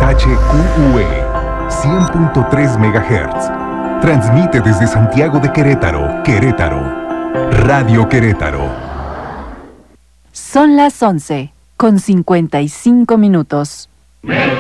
XHQUE 100.3 MHz. Transmite desde Santiago de Querétaro, Querétaro. Radio Querétaro. Son las 11:55.